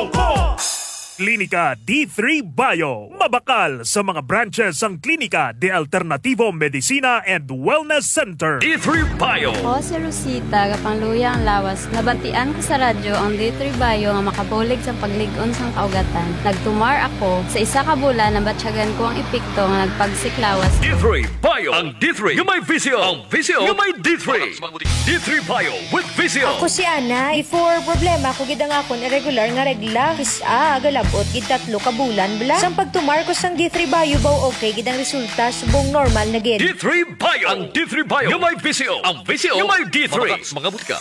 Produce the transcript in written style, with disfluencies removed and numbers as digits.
gusto ko! Klinika D3 Bio. Mabakal sa mga branches ang Klinika de Alternativo Medicina and Wellness Center. D3 Bio. Ako si Rosita, kapangluya ang lawas. Nabantian ko sa radyo ang D3 Bio nga makabulig sa pagligon sang kaugatan. Nagtumar ako sa isa ka bulan na batsyagan ko ang epekto nga nagpagsiklawas. D3 Bio. Ang D3 yung may visio. Ang visio yung may D3. D3 Bio with visio. Ako si Ana. Before problema ko gidang akon irregular nga regla. Kisa agalabot gid 3 ka bulan bla. Sang pagtumar ko sang D3 Bio baw okay gidang resulta subong normal na gid. D3 Bio. Ang D3 Bio yung may visio. Ang visio yung may D3. Mga butika.